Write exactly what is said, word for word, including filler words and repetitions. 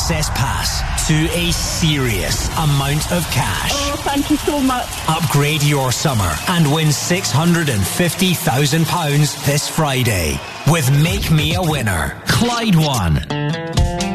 access pass to a serious amount of cash. Oh, thank you so much. Upgrade your summer and win six hundred fifty thousand pounds this Friday with Make Me a Winner. Clyde One.